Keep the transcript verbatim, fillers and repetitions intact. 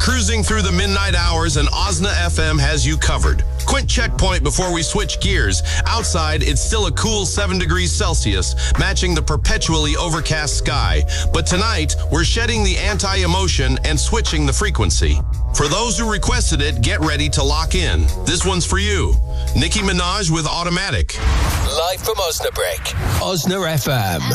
cruising through the midnight hours, and Osna F M has you covered. Quick checkpoint before we switch gears. Outside, it's still a cool seven degrees Celsius, matching the perpetually overcast sky. But tonight, we're shedding the anti-emotion and switching the frequency. For those who requested it, get ready to lock in. This one's for you. Nicki Minaj with Automatic. Live from Osnabrück, Osna F M.